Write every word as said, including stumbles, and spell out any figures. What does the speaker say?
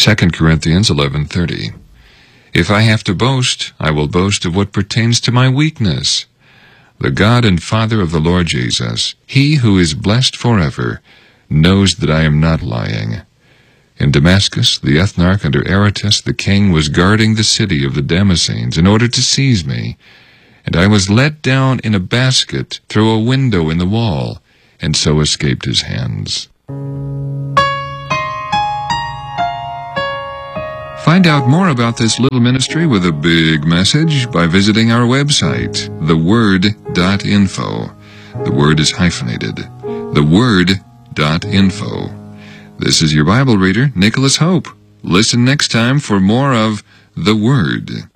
Second Corinthians eleven thirty. If I have to boast, I will boast of what pertains to my weakness. The God and Father of the Lord Jesus, He who is blessed forever, knows that I am not lying. In Damascus, the ethnarch under Aretas the king was guarding the city of the Damascenes in order to seize me, and I was let down in a basket through a window in the wall, and so escaped his hands. Find out more about this little ministry with a big message by visiting our website, the word dot info. The word is hyphenated. the word dot info. This is your Bible reader, Nicholas Hope. Listen next time for more of The Word.